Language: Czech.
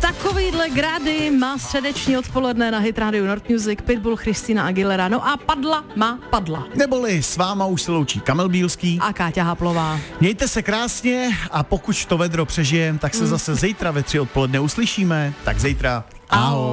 Takovýhle grády má středeční odpoledne na Hit Radio North Music, Pitbull, Christina Aguilera. No a padla. Neboli s váma už se loučí Kamil Bílský A Káťa Haplová. Mějte se krásně a pokud to vedro přežijem, tak se zase zítra ve 3 odpoledne uslyšíme. Tak zítra. Ahoj.